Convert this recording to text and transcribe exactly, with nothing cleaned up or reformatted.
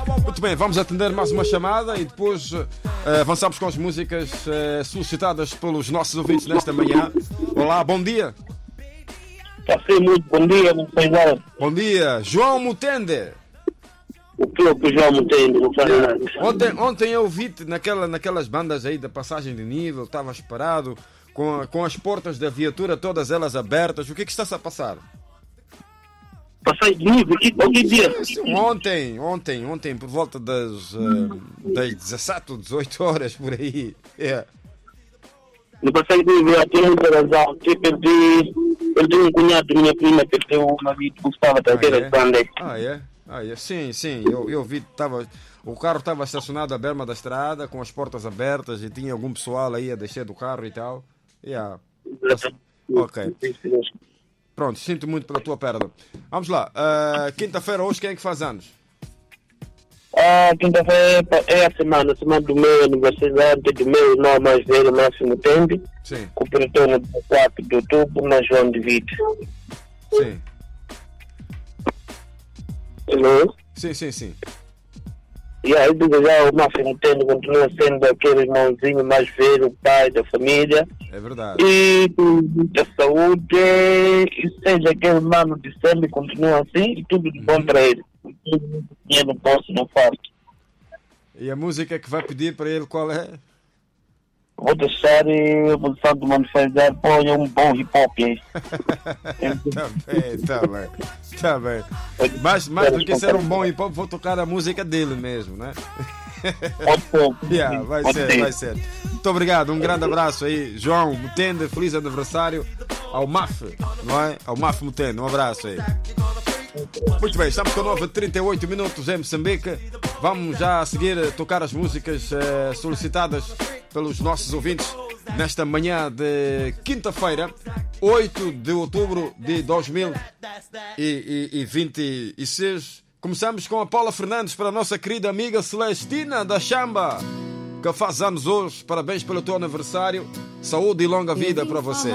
Muito bem, vamos atender mais uma chamada e depois uh, avançamos com as músicas uh, solicitadas pelos nossos ouvintes nesta manhã. Olá, bom dia. Passei muito, bom dia, não sei nada. Bom dia, João Mutende. O que é que o João Mutende não faz nada? Ontem, ontem eu vi-te naquela, naquelas bandas aí da passagem de nível, estavas parado com, a, com as portas da viatura todas elas abertas. O que é que está-se a passar? Passei de nível, que, que dia? Sim, ontem, ontem, ontem, por volta das, uh, das dezassete ou dezoito horas, por aí. Yeah. No passei de nível, eu tenho muita razão, que perdi, perdi um cunhado da minha prima, perdeu uma vida que gostava da terra de Bandec. Ah, é? Ah, é? Sim, sim, eu, eu vi, tava, o carro estava estacionado à berma da estrada, com as portas abertas e tinha algum pessoal aí a descer do carro e tal. Yeah. Ok. Pronto, sinto muito pela tua perda. Vamos lá, uh, quinta-feira hoje quem é que faz anos? Ah, quinta-feira é a semana, a semana do meu aniversário, do meu irmão mais velho, Máximo Tembe. Sim. Completou no quatro de outubro, na João de Vite. Sim. Hello? Sim, sim, sim. E aí, digo já, o Máximo Tembe continua sendo aquele irmãozinho mais velho, pai da família. É verdade. E muita saúde, e seja aquele mano de sempre, continua assim, e tudo de bom para ele. Eu não posso, não faço. E a música que vai pedir para ele qual é? Vou deixar a evolução do manifestar, põe um bom hip hop aí. Tá bem, tá bem, tá bem. Mais, mais do que ser um bom hip hop, vou tocar a música dele mesmo, né? Pode ser. Yeah, vai Pode ser, ser. vai ser. Muito obrigado, um grande abraço aí, João Mutende, feliz aniversário ao M A F, não é? Ao M A F Mutende, um abraço aí. Muito bem, estamos com nove e trinta e oito minutos em Moçambique. Vamos já a seguir a tocar as músicas eh, solicitadas pelos nossos ouvintes nesta manhã de quinta-feira, oito de outubro de dois mil e vinte e seis. Começamos com a Paula Fernandes para a nossa querida amiga Celestina da Chamba, que faz anos hoje. Parabéns pelo teu aniversário, saúde e longa vida para você.